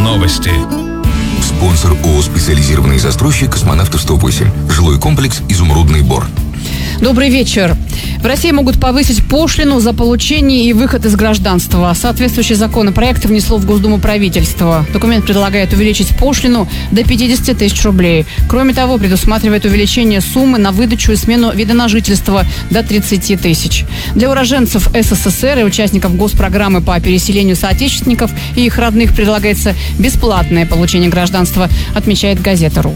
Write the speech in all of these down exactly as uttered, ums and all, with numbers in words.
Новости. Спонсор ООО «Специализированный застройщик Космонавтов сто восемь». Жилой комплекс «Изумрудный Бор». Добрый вечер. В России могут повысить пошлину за получение и выход из гражданства. Соответствующий законопроект внесло в Госдуму правительство. Документ предлагает увеличить пошлину до пятьдесят тысяч рублей. Кроме того, предусматривает увеличение суммы на выдачу и смену вида на жительство до тридцати тысяч. Для уроженцев СССР и участников госпрограммы по переселению соотечественников и их родных предлагается бесплатное получение гражданства, отмечает газета.ру.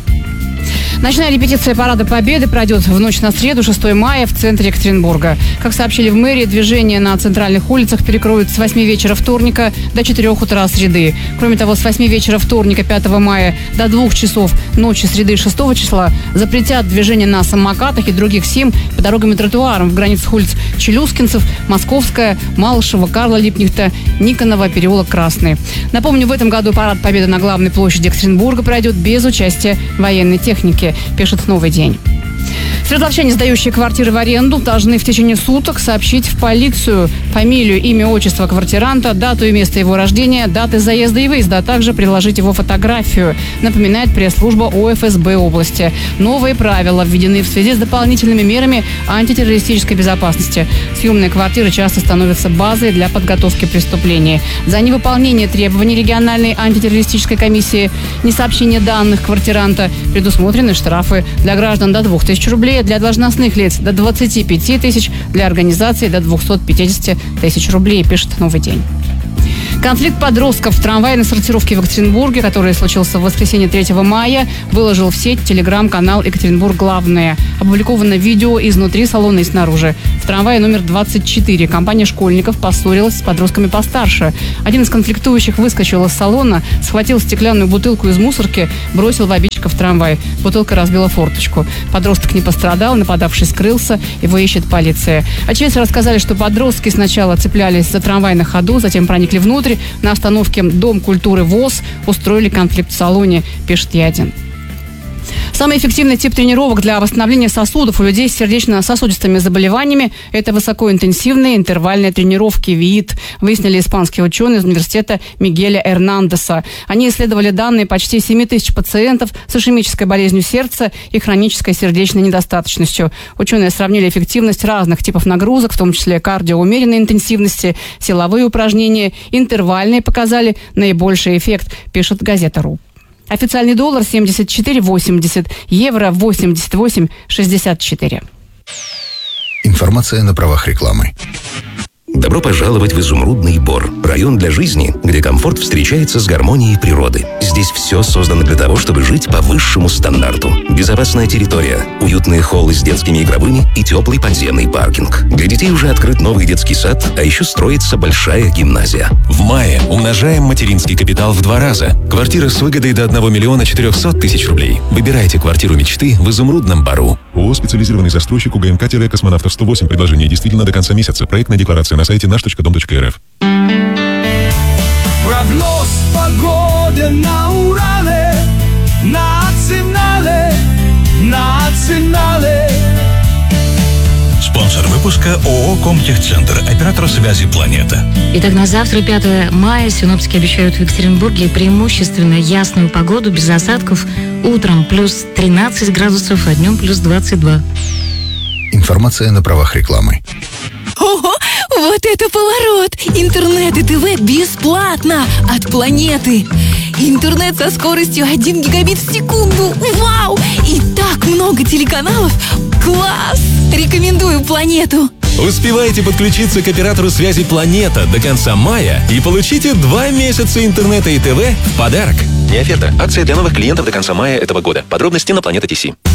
Ночная репетиция Парада Победы пройдет в ночь на среду, шестого мая, в центре Екатеринбурга. Как сообщили в мэрии, движение на центральных улицах перекроют с восьми вечера вторника до четырёх утра среды. Кроме того, с восьми вечера вторника, пятого мая, до двух часов ночи среды шестого числа запретят движение на самокатах и других сим по дорогам и тротуарам в границах улиц Челюскинцев, Московская, Малышева, Карла Липкнехта, Никонова, переулок Красный. Напомню, в этом году Парад Победы на главной площади Екатеринбурга пройдет без участия военной техники, пишет «Новый день». Свердловчане, сдающие квартиры в аренду, должны в течение суток сообщить в полицию фамилию, имя, отчество квартиранта, дату и место его рождения, даты заезда и выезда, а также приложить его фотографию, напоминает пресс-служба О Эф Эс Бэ области. Новые правила введены в связи с дополнительными мерами антитеррористической безопасности. Съемные квартиры часто становятся базой для подготовки преступлений. За невыполнение требований региональной антитеррористической комиссии, несообщение данных квартиранта предусмотрены штрафы для граждан до двух тысяч рублей, для должностных лиц до двадцати пяти тысяч, для организаций до двухсот пятидесяти тысяч рублей, пишет «Новый день». Конфликт подростков в трамвайной сортировке в Екатеринбурге, который случился в воскресенье третьего мая, выложил в сеть телеграм-канал «Екатеринбург Главное». Опубликовано видео изнутри салона и снаружи. В трамвае номер двадцать четыре компания школьников поссорилась с подростками постарше. Один из конфликтующих выскочил из салона, схватил стеклянную бутылку из мусорки, бросил в обидчика в трамвай. Бутылка разбила форточку. Подросток не пострадал, нападавший скрылся, его ищет полиция. Очевидцы рассказали, что подростки сначала цеплялись за трамвай на ходу, затем проникли внутрь. На остановке Дом культуры ВОЗ устроили конфликт в салоне, пишет Ядин. Самый эффективный тип тренировок для восстановления сосудов у людей с сердечно-сосудистыми заболеваниями – это высокоинтенсивные интервальные тренировки ВИИТ, выяснили испанские ученые из университета Мигеля Эрнандеса. Они исследовали данные почти семи тысяч пациентов с ишемической болезнью сердца и хронической сердечной недостаточностью. Ученые сравнили эффективность разных типов нагрузок, в том числе кардио умеренной интенсивности, силовые упражнения, интервальные показали наибольший эффект, пишет газета.ру. Официальный доллар семьдесят четыре восемьдесят, евро восемьдесят восемь шестьдесят четыре. Информация на правах рекламы. Добро пожаловать в Изумрудный Бор. Район для жизни, где комфорт встречается с гармонией природы. Здесь все создано для того, чтобы жить по высшему стандарту. Безопасная территория, уютные холлы с детскими игровыми и теплый подземный паркинг. Для детей уже открыт новый детский сад, а еще строится большая гимназия. В мае умножаем материнский капитал в два раза. Квартира с выгодой до одного миллиона четырехсот тысяч рублей. Выбирайте квартиру мечты в Изумрудном Бору. ООО «Специализированный застройщик УГМК-Космонавтов сто восемь». Предложение действительно до конца месяца. Проектная декларация на сайте наш точка дом точка эр эф. Прогноз погоды на Урале, национале, национале. Спонсор выпуска ООО «Комтехцентр», оператор связи «Планета». Итак, на завтра, пятого мая, синоптики обещают в Екатеринбурге преимущественно ясную погоду, без осадков. Утром плюс тринадцать градусов, а днем плюс двадцать два. Информация на правах рекламы. Ого, вот это поворот! Интернет и ТВ бесплатно от Планеты. Интернет со скоростью один гигабит в секунду. Вау! И так много телеканалов. Класс! Рекомендую Планету. Успевайте подключиться к оператору связи «Планета» до конца мая и получите два месяца интернета и ТВ в подарок. Не оферта. Акция для новых клиентов до конца мая этого года. Подробности на Планета ТС.